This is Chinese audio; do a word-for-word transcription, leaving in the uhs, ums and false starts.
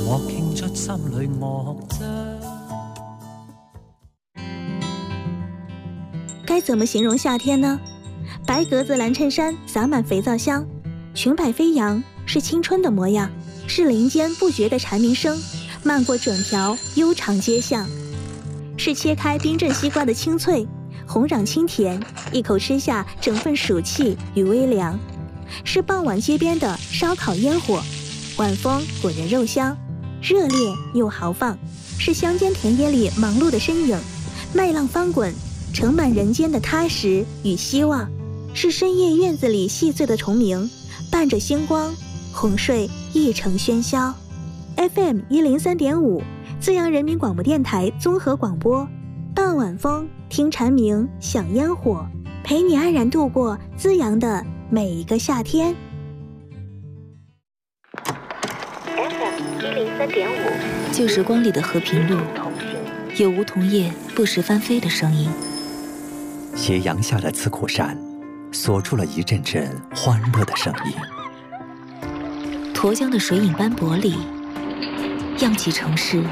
我倾出心里乐章。 该怎么形容夏天呢？白格子蓝衬衫洒满肥皂香，裙摆飞扬，是青春的模样，是林间不绝的蝉鸣声，漫过整条悠长街巷，是切开冰镇西瓜的清脆，红壤清甜，一口吃下整份暑气与微凉，是傍晚街边的烧烤烟火，晚风裹着肉香，热烈又豪放，是乡间田野里忙碌的身影，麦浪翻滚，盛满人间的踏实与希望，是深夜院子里细碎的虫鸣，伴着星光，哄睡一城喧嚣。 F M 一零三点五，资阳人民广播电台综合广播，傍晚风，听蝉鸣，享烟火，陪你安然度过资阳的每一个夏天。 F M 一零三点五， 旧时光里的和平路，有梧桐叶不时翻飞的声音。 斜阳下的刺骨山，锁住了一阵阵欢乐的声音。 沱江的水影斑驳里，漾起城市